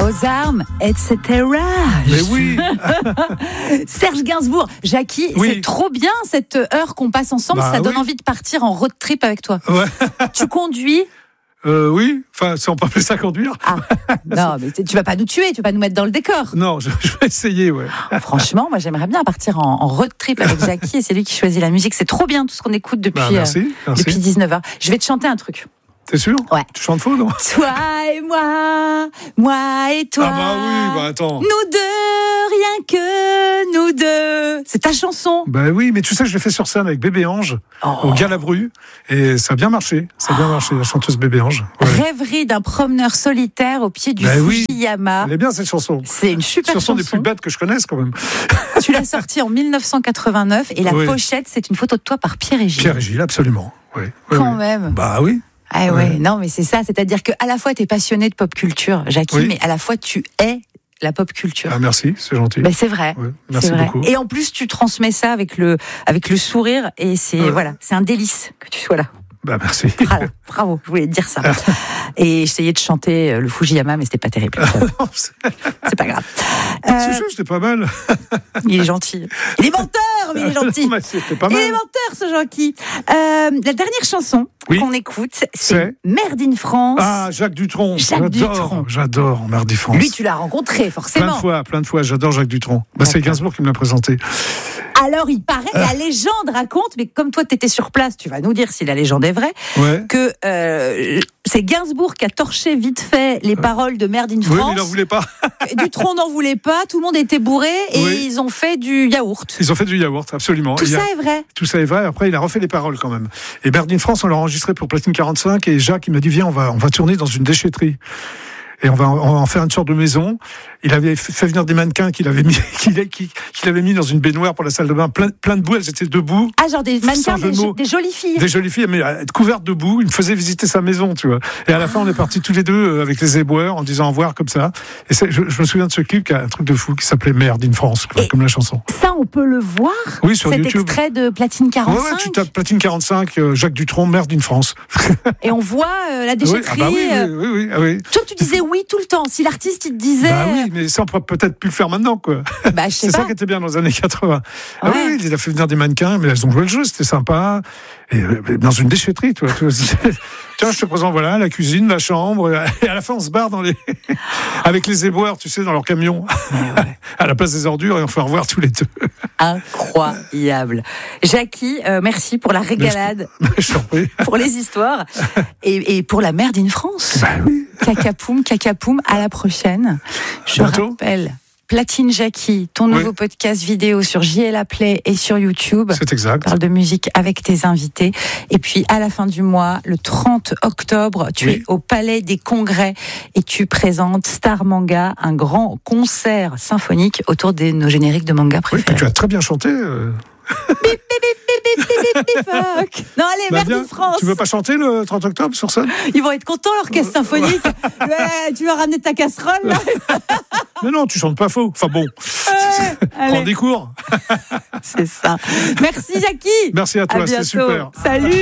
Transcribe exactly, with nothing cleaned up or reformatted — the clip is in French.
aux armes, et cetera. Mais oui. Serge Gainsbourg, Jackie, Oui. c'est trop bien cette heure qu'on passe ensemble. Bah ça donne oui. envie de partir en road trip avec toi. Ouais. Tu conduis. Euh, oui, enfin, si on peut appeler ça conduire. Ah, non, mais tu vas pas nous tuer, tu vas pas nous mettre dans le décor. Non, je, je vais essayer, ouais. Franchement, moi j'aimerais bien partir en, en road trip avec Jackie et c'est lui qui choisit la musique. C'est trop bien tout ce qu'on écoute depuis, Bah, merci, euh, merci. depuis dix-neuf heures. Je vais te chanter un truc. T'es sûr? Ouais. Tu chantes faux, non? Toi et moi, moi et toi. Ah bah oui, bah attends. Nous deux, rien que nous deux. C'est ta chanson. Bah oui, mais tu sais, je l'ai fait sur scène avec Bébé Ange, Oh. au Galabru, et ça a bien marché. Ça a bien marché, la chanteuse Bébé Ange. Ouais. Rêverie d'un promeneur solitaire au pied du Bah oui. Fujiyama. Elle est bien, cette chanson. C'est une super Chanson chanson. des plus bêtes que je connaisse, quand même. Tu l'as sortie en mille neuf cent quatre-vingt-neuf et la Oui. pochette, c'est une photo de toi par Pierre et Gilles. Pierre et Gilles, absolument. Oui, oui, Quand oui. même. Bah oui. Ah ouais, Ouais. non, mais c'est ça. C'est-à-dire qu'à la fois, tu es passionné de pop culture, Jackie, Oui. mais à la fois, tu es la pop culture. Ah, merci, c'est gentil. Ben, c'est vrai. Ouais, merci c'est vrai. beaucoup. Et en plus, tu transmets ça avec le, avec le sourire et c'est, Ouais. voilà, c'est un délice que tu sois là. Bah merci. Voilà, bravo, je voulais te dire ça. Et j'essayais de chanter euh, le Fujiyama, mais c'était pas terrible. c'est C'est pas grave. c'est Euh, juste, c'était pas mal. il est gentil. Il est menteur, mais il est gentil. Mais c'était pas Il mal. est menteur, ce Jackie. Euh, la dernière chanson Oui. qu'on écoute, c'est C'est Merde in France. Ah, Jacques Dutronc. Jacques j'adore, Dutronc. J'adore Mardi France. Lui, tu l'as rencontré, Plein forcément. de fois, plein de fois. J'adore Jacques Dutronc. Bah, c'est D'accord. Gainsbourg qui me l'a présenté. Alors, il paraît, la légende raconte, mais comme toi, tu étais sur place, tu vas nous dire si la légende est vraie, Ouais. que euh, c'est Gainsbourg qui a torché vite fait les paroles de Merde in Oui, mais France. il n'en voulait pas. Dutronc n'en voulait pas, tout le monde était bourré et Oui. ils ont fait du yaourt. Ils ont fait du yaourt, absolument. Tout Il y a- ça est vrai. Tout ça est vrai. Après, il a refait les paroles quand même. Et Merde in France, on l'a enregistré pour Platine quarante-cinq. Et Jacques, il m'a dit, viens, on va, on va tourner dans une déchetterie. Et on va, on va en faire une sorte de maison. Il avait fait venir des mannequins qu'il avait mis, qu'il, qu'il, qu'il avait mis dans une baignoire pour la salle de bain, plein, plein de boue. Elles étaient debout. Ah, genre des mannequins, Sans jeu des, de mots. des jolies filles. Des jolies filles, mais euh, couvertes de boue. Il me faisait visiter sa maison, tu vois. Et à la fin, on est partis tous les deux euh, avec les éboueurs en disant au revoir comme ça. Et c'est, je, je me souviens de ce clip qui a un truc de fou qui s'appelait Merde in France, quoi, Et- comme la chanson. Ça, on peut le voir. Oui, sur Cet YouTube. extrait de Platine Ouais, quarante-cinq. ouais, tu tapes Platine quarante-cinq, euh, Jacques Dutronc, Merde in France. Et on voit euh, la Oui, ah déchetterie. bah oui, euh, oui, oui, oui, ah oui. Toi, tu disais oui tout le temps. Si l'artiste, il te disait. Bah oui, mais ça on pourrait peut-être plus le faire maintenant, quoi. euh, Bah, je sais C'est ça pas. qui était bien dans les années quatre-vingts. Ah Ouais. oui, oui, il a fait venir des mannequins, mais elles ont joué le jeu, c'était sympa. Et euh, dans une déchetterie, tu vois. tu vois, c'est- Tiens, je te présente, voilà, la cuisine, la chambre, et à la fin, on se barre dans les... avec les éboueurs, tu sais, dans leur camion, à la place des ordures, et on fait au revoir tous les deux. Incroyable. Jackie, euh, merci pour la régalade, Je t'en prie. pour les histoires et, et pour la Merde in France. Bah oui. Cacapoum, cacapoum, à la prochaine. Je Bientôt. rappelle, Platine Jackie, ton Oui. nouveau podcast vidéo sur J L A Play et sur YouTube. C'est exact. Parle de musique avec tes invités. Et puis, à la fin du mois, le trente octobre, tu Oui. es au Palais des Congrès et tu présentes Star Manga, un grand concert symphonique autour de nos génériques de manga Oui, puis préférés. tu as très bien chanté. euh. Fuck. Non, allez, Bah, Merde viens, in France. tu veux pas chanter le trente octobre sur scène? Ils vont être contents, l'orchestre symphonique. Ouais, tu vas ramener ta casserole, là. Mais non, tu chantes pas faux. Enfin bon, Ouais, prends allez, des cours. c'est ça. Merci, Jackie. Merci à toi, À c'était bientôt. super. Salut.